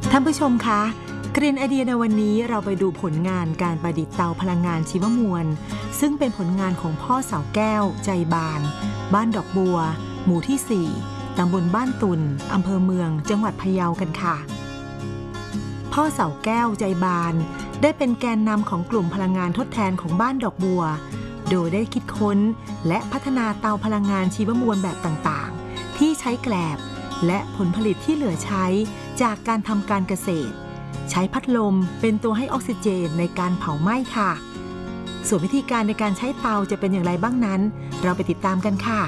ท่านผู้ชมคะกรีนไอเดียในวันนี้เราไปดูผลงานการประดิษฐ์เตาพลังงานชีวมวลซึ่งเป็นผลงานของพ่อเสาแก้วใจบานบ้านดอกบัวหมู่ที่ 4 ตำบลบ้านตุ่นอำเภอเมืองจังหวัดพะเยากันค่ะพ่อเสาแก้วใจบานได้เป็นแกนนำของกลุ่มพลังงานทดแทนของบ้านดอกบัวโดยได้คิดค้นและพัฒนาเตาพลังงานชีวมวลแบบต่างๆที่ใช้แกลบและผลผลิตที่เหลือใช้จากการทำการเกษตรใช้พัดลมเป็นตัวให้ออกซิเจนในการเผาไหม้ค่ะส่วนวิธีการในการใช้เตาจะเป็นอย่างไรบ้างนั้นเราไปติดตามกันค่ะ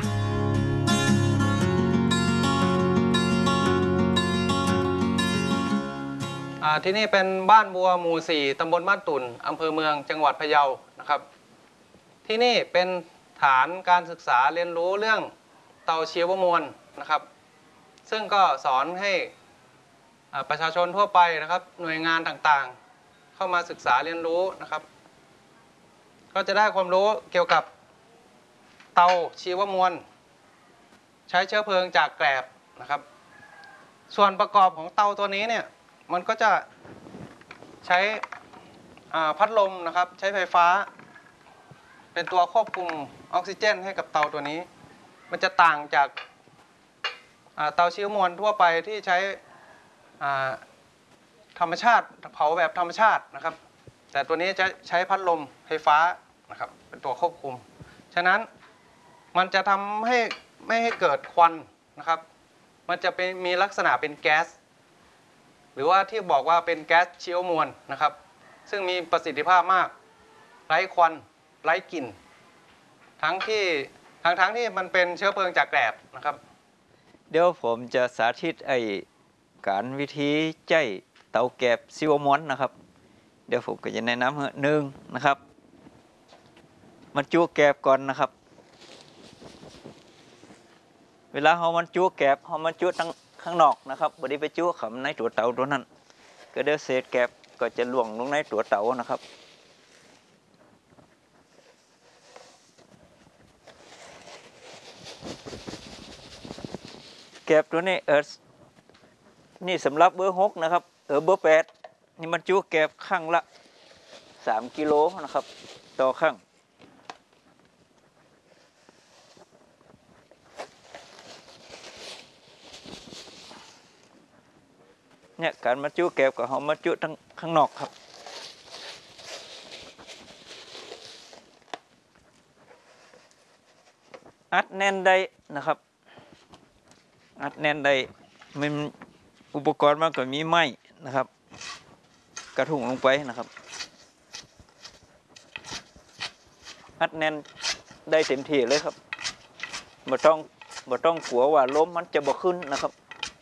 ที่นี่เป็นบ้านบัวหมู่ 4 ตำบลบ้านตุ่นอำเภอเมืองจังหวัดพะเยานะครับที่นี่เป็นฐานการศึกษาเรียนรู้เรื่องเตาชีวมวลนะครับซึ่งก็สอนให้ประชาชนทั่วไปนะครับหน่วยงานต่างๆเข้ามาศึกษาเรียนรู้นะครับก็จะได้ความรู้เกี่ยวกับเตาชีวมวลใช้เชื้อเพลิงจากแกลบนะครับส่วนประกอบของเตาตัวนี้เนี่ยมันก็จะใช้พัดลมนะครับใช้ไฟฟ้าเป็นตัวควบคุมออกซิเจนให้กับเตาตัวนี้มันจะต่างจากเตาชีวมวลทั่วไปที่ใช้ธรรมชาติเผาแบบธรรมชาตินะครับแต่ตัวนี้จะใช้พัดลมไฟฟ้านะครับเป็นตัวควบคุมฉะนั้นมันจะทำให้ไม่ให้เกิดควันนะครับมันจะมีลักษณะเป็นแก๊สหรือว่าที่บอกว่าเป็นแก๊สชีวมวลนะครับซึ่งมีประสิทธิภาพมากไร้ควันไร้กลิ่นทั้งที่มันเป็นเชื้อเพลิงจากแกลบนะครับเดี๋ยวผมจะสาธิตการวิธีใช้เตาแก๊สชีวมวลนะครับเดี๋ยวผมก็จะแนะนำหนึ่งนะครับมันจุแก๊สก่อนนะครับเวลาเรามันจุแก๊สเรามันจุทั้งข้างนอกนะครับบ่ได้ไปจุเข้าในตัวเตาตัวนั้นก็เดี๋ยวเศษแก๊สก็จะล่วงลงในตัวเตานะครับแก๊สตัวนี้นี่สำหรับเบอร์6นะครับเบอร์8นี่มันจุแก๊สข้างละ3 กิโลนะครับต่อข้างเนี่ยการมาจุแก๊สกับเขามาจุทั้งข้างนอกครับอัดแน่นได้นะครับอัดแน่นได้มันอุปกรณ์มันก็มีไม้นะครับกระถุงลงไปนะครับอัดแน่นได้เต็มที่เลยครับบ่ต้องกลัวว่าลมมันจะบ่ขึ้นนะครับ